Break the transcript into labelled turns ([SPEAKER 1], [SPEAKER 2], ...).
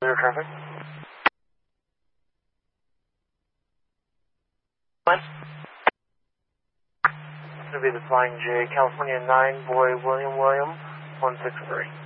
[SPEAKER 1] Clear traffic. What? This will be the Flying J, California 9, Boy William 163.